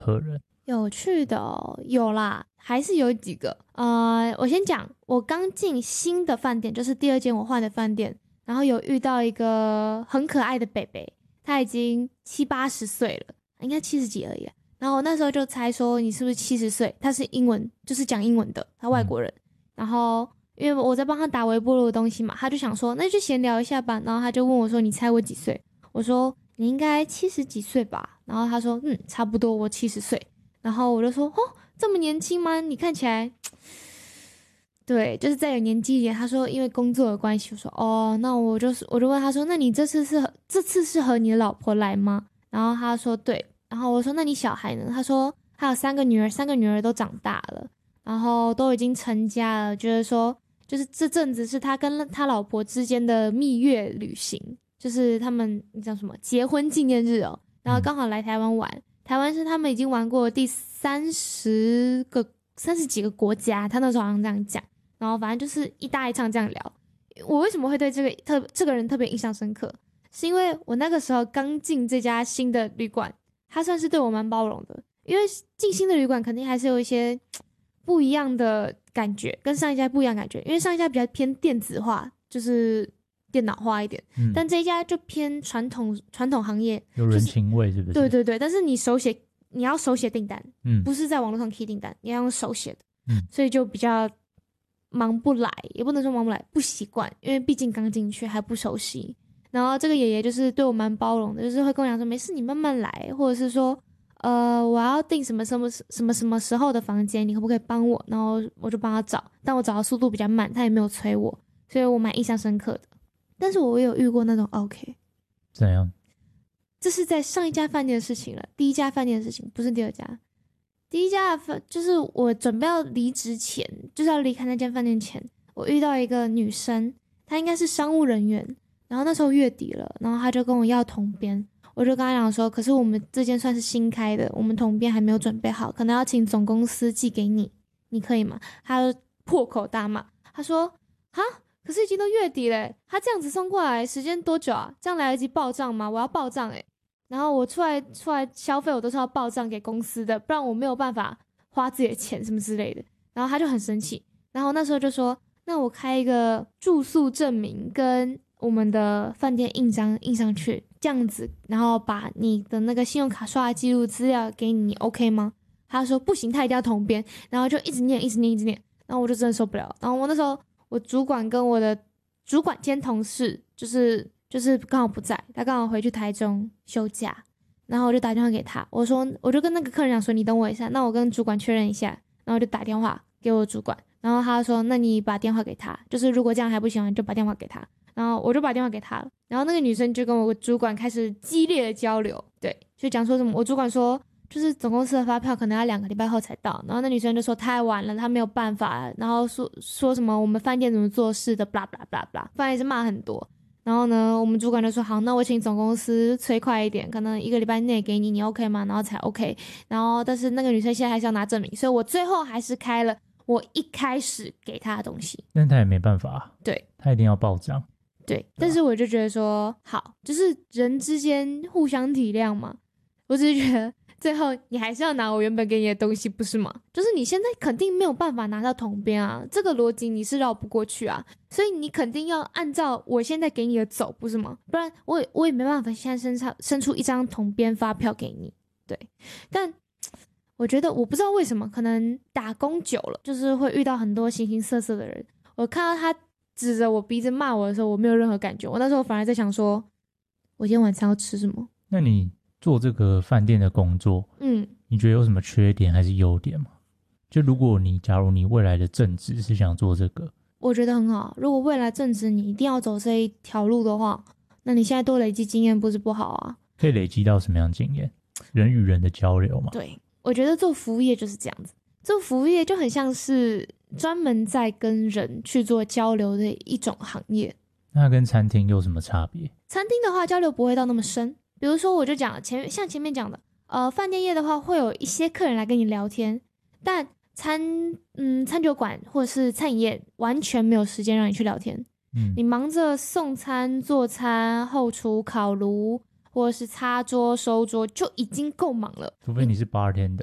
客人？ 有趣的哦，有啦，还是有几个。我先讲，我刚进新的饭店，就是第二间我换的饭店，然后有遇到一个很可爱的北北，他已经70-80岁了，应该70几而已啊。然后我那时候就猜说你是不是70岁？他是英文，就是讲英文的，他外国人。然后因为我在帮他打微波炉的东西嘛，他就想说那就闲聊一下吧。然后他就问我说你猜我几岁？我说你应该70几岁吧。然后他说差不多我70岁。然后我就说这么年轻吗？你看起来对，就是再有年纪一点。他说因为工作的关系。我说那我就问他说那你这次是和你的老婆来吗？然后他说对。然后我说那你小孩呢？他说他有3个女儿，3个女儿都长大了，然后都已经成家了。觉得说就是这阵子是他跟他老婆之间的蜜月旅行，就是他们叫什么结婚纪念日哦，然后刚好来台湾玩。台湾是他们已经玩过第30几个国家，他那时候好像这样讲。然后反正就是一搭一唱这样聊。我为什么会对这个人特别印象深刻？是因为我那个时候刚进这家新的旅馆，他算是对我蛮包容的。因为进新的旅馆肯定还是有一些不一样的感觉，跟上一家不一样的感觉。因为上一家比较偏电子化，就是电脑化一点，但这一家就偏传统行业， 有人情味是不是？ 对对对，但是你要手写订单，不是在网络上 key 订单，你要用手写的，所以就比较忙不来，也不能说忙不来，不习惯，因为毕竟刚进去还不熟悉。然后这个爷爷就是对我蛮包容的，就是会跟我讲说没事你慢慢来，或者是说我要订什么时候的房间，你可不可以帮我？然后我就帮他找，但我找的速度比较慢，他也没有催我，所以我蛮印象深刻的。但是我有遇过那种 OK 怎样？ 这是在上一家饭店的事情了，第一家饭店的事情，不是第二家。第一家就是我准备要离职前，就是要离开那间饭店前，我遇到一个女生，她应该是商务人员，然后那时候月底了，然后她就跟我要统编，我就跟她讲说，可是我们这间算是新开的，我们统编还没有准备好，可能要请总公司寄给你，你可以吗？她就破口大骂，她说哈，可是已经都月底了，他这样子送过来时间多久啊？这样来得及报账吗？我要报账然后我出来消费，我都是要报账给公司的，不然我没有办法花自己的钱什么之类的。然后他就很生气，然后那时候就说，那我开一个住宿证明跟我们的饭店印章印上去，这样子，然后把你的那个信用卡刷的记录资料给你 OK 吗？他说不行，他一定要统编，然后就一直念，然后我就真的受不了。然后我那时候我主管跟我的主管兼同事就是刚好不在，他刚好回去台中休假，然后我就打电话给他，我就跟那个客人讲说，你等我一下，那我跟主管确认一下，然后就打电话给我主管，然后他说那你把电话给他，就是如果这样还不行你就把电话给他，然后我就把电话给他了，然后那个女生就跟我主管开始激烈的交流，对，就讲说什么，我主管说就是总公司的发票可能要2个礼拜后才到，然后那女生就说太晚了，她没有办法，然后说什么我们饭店怎么做事的，blah blah blah blah，反正也是骂很多。然后呢，我们主管就说好，那我请总公司催快一点，可能1个礼拜内给你，你 OK 吗？然后才 OK。然后但是那个女生现在还是要拿证明，所以我最后还是开了我一开始给她的东西。 但他也没办法， 对， 他一定要报账。 对，但是我就觉得说好，就是人之间互相体谅嘛。我只是觉得最后你还是要拿我原本给你的东西，不是吗？就是你现在肯定没有办法拿到统编啊，这个逻辑你是绕不过去啊，所以你肯定要按照我现在给你的走，不是吗？不然我也没办法现在生出一张统编发票给你。对，但我觉得我不知道为什么，可能打工久了，就是会遇到很多形形色色的人。我看到他指着我鼻子骂我的时候，我没有任何感觉，我那时候反而在想说，我今天晚上要吃什么？ 那你做这个饭店的工作，你觉得有什么缺点还是优点吗？就如果假如你未来的正职是想做这个， 我觉得很好。如果未来正职你一定要走这一条路的话，那你现在多累积经验不是不好啊？ 可以累积到什么样的经验？人与人的交流嘛。 对，我觉得做服务业就是这样子，做服务业就很像是专门在跟人去做交流的一种行业。 那跟餐厅有什么差别？餐厅的话交流不会到那么深，比如说我就讲像前面讲的，饭店业的话会有一些客人来跟你聊天，但餐酒馆或者是餐饮业完全没有时间让你去聊天。你忙着送餐、做餐、后厨、烤炉， 或者是擦桌收桌就已经够忙了， 除非你是 bartender。